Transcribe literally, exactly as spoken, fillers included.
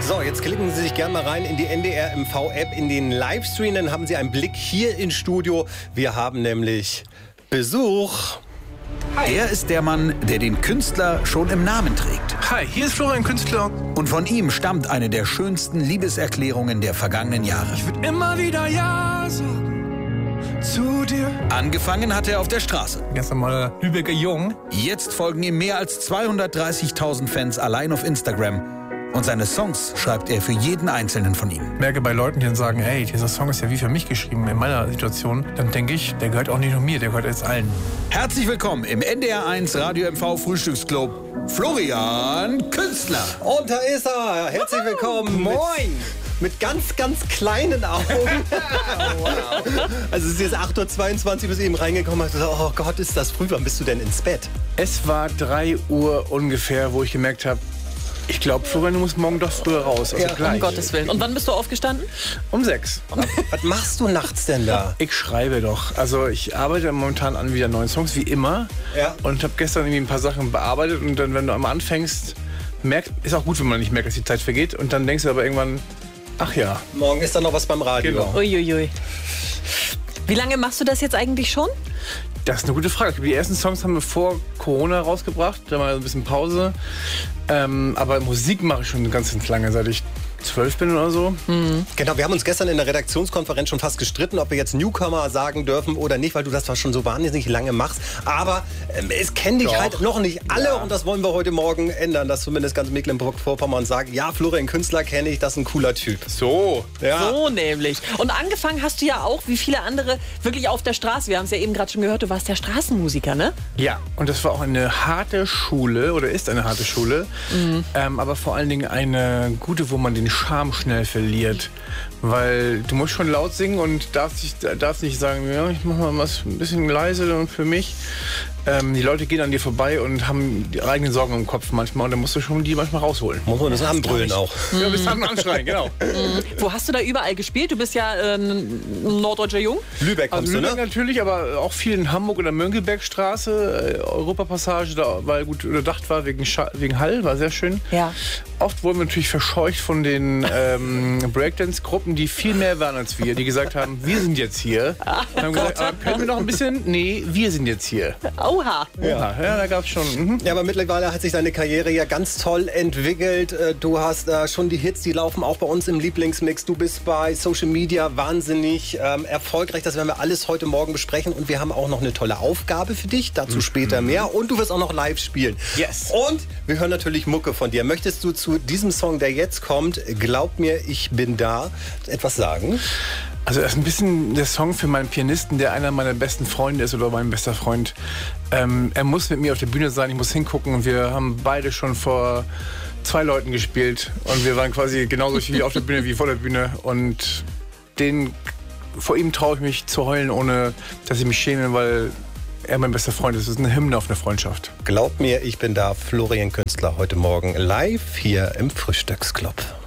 So, jetzt klicken Sie sich gerne mal rein in die N D R M V-App, in den Livestream. Dann haben Sie einen Blick hier ins Studio. Wir haben nämlich Besuch. Hi. Er ist der Mann, der den Künstler schon im Namen trägt. Hi, hier ist Florian Künstler. Und von ihm stammt eine der schönsten Liebeserklärungen der vergangenen Jahre. Ich würde immer wieder Ja sagen zu dir. Angefangen hat er auf der Straße. Ganz normaler Lübecker Jung. Jetzt folgen ihm mehr als zweihundertdreißigtausend Fans allein auf Instagram. Und seine Songs schreibt er für jeden einzelnen von ihnen. Ich merke bei Leuten, die dann sagen, hey, dieser Song ist ja wie für mich geschrieben in meiner Situation, dann denke ich, der gehört auch nicht nur mir, der gehört jetzt allen. Herzlich willkommen im N D R eins Radio M V Frühstücksclub, Florian Künstler. Und da ist er. Herzlich willkommen. Moin. Mit ganz, ganz kleinen Augen. Wow. Also es ist jetzt acht Uhr zweiundzwanzig, bis eben reingekommen hast. Oh Gott, ist das früh. Wann bist du denn ins Bett? Es war drei Uhr ungefähr, wo ich gemerkt habe, ich glaube, Florian, du musst morgen doch früher raus. Also Ja, gleich. Um Gottes Willen. Und wann bist du aufgestanden? Um sechs. Was machst du nachts denn da? Ich schreibe doch. Also ich arbeite momentan an wieder neuen Songs, wie immer. Ja. Und habe gestern irgendwie ein paar Sachen bearbeitet. Und dann, wenn du einmal anfängst, merkt, ist auch gut, wenn man nicht merkt, dass die Zeit vergeht. Und dann denkst du aber irgendwann, ach ja. Morgen ist dann noch was beim Radio. Genau. Uiuiui. Wie lange machst du das jetzt eigentlich schon? Das ist eine gute Frage. Die ersten Songs haben wir vor Corona rausgebracht. Da war ein bisschen Pause. Ähm, aber Musik mache ich schon ganz, ganz lange, seit ich zwölf bin oder so. Mhm. Genau, wir haben uns gestern in der Redaktionskonferenz schon fast gestritten, ob wir jetzt Newcomer sagen dürfen oder nicht, weil du das zwar schon so wahnsinnig lange machst. Aber ähm, es kennen dich Doch. halt noch nicht alle Ja. und das wollen wir heute Morgen ändern, dass zumindest ganz Mecklenburg-Vorpommern sagt, ja, Florian Künstler kenne ich, das ist ein cooler Typ. So. Ja. So nämlich. Und angefangen hast du ja auch, wie viele andere, wirklich auf der Straße. Wir haben es ja eben gerade schon gehört, du warst der Straßenmusiker, ne? Ja, und das war auch eine harte Schule oder ist eine harte Schule. Mhm. Ähm, aber vor allen Dingen eine gute, wo man den Charme schnell verliert. Weil du musst schon laut singen und darfst nicht, darfst nicht sagen, ja, ich mach mal was ein bisschen leise und für mich. Ähm, die Leute gehen an dir vorbei und haben die eigenen Sorgen im Kopf manchmal und dann musst du schon die manchmal rausholen. Muss man das anbrüllen auch. Ja, bis dann anschreien, genau. Wo hast du da überall gespielt? Du bist ja äh, ein norddeutscher Jung. Lübeck kommst Also du, Lübeck ne? natürlich, aber auch viel in Hamburg oder Mönckebergstraße, äh, Europapassage, da, weil gut überdacht war wegen, Scha wegen Hall, war sehr schön. Ja. Oft wurden wir natürlich verscheucht von den ähm, Breakdance-Gruppen, die viel mehr waren als wir, die gesagt haben, wir sind jetzt hier. Und haben gesagt, ah, können wir noch ein bisschen? Nee, wir sind jetzt hier. Oha. Ja, ja da gab es schon. Mhm. Ja, aber mittlerweile hat sich deine Karriere ja ganz toll entwickelt. Äh, Du hast äh, schon die Hits, die laufen auch bei uns im Lieblingsmix. Du bist bei Social Media wahnsinnig ähm, erfolgreich. Das werden wir alles heute Morgen besprechen. Und wir haben auch noch eine tolle Aufgabe für dich. Dazu später mehr. Und du wirst auch noch live spielen. Yes. Und wir hören natürlich Mucke von dir. Möchtest du zu diesem Song, der jetzt kommt, Glaub mir, ich bin da, etwas sagen? Also das ist ein bisschen der Song für meinen Pianisten, der einer meiner besten Freunde ist oder mein bester Freund. Ähm, er muss mit mir auf der Bühne sein, ich muss hingucken und wir haben beide schon vor zwei Leuten gespielt und wir waren quasi genauso viel auf der Bühne wie vor der Bühne und den, vor ihm traue ich mich zu heulen, ohne dass ich mich schäme, weil er mein bester Freund ist. Das ist eine Hymne auf eine Freundschaft. Glaub mir, ich bin da. Florian Künstler heute Morgen live hier im Frühstücksclub.